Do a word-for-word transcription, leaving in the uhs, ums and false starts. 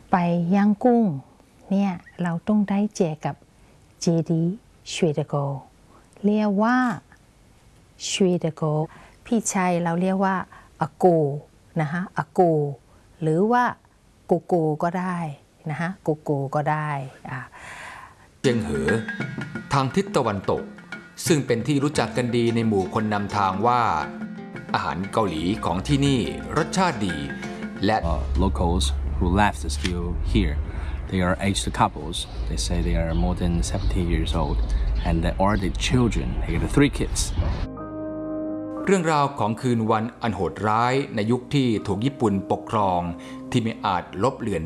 ไปย่างกุ้งเนี่ยเราต้องได้เจอกับเจดีชเวดโกเรียกว่าชเวดโกพี่ชายเราเรียกว่าอากูนะคะอากูหรือว่ากูกูก็ได้นะคะกูกูก็ได้อ่าเจียงเหอทางทิศตะวันตกซึ่งเป็นที่รู้จักกันดีในหมู่คนนำทางว่าอาหารเกาหลีของที่นี่รสชาติดีและ uh, locals who left still here they are aged couples they say they are more than seventy years old and they are the children they got three kids เรื่องราวของคืนวันอันโหดร้ายในยุคที่ถูกญี่ปุ่นปกครองที่ไม่อาจลบเลือน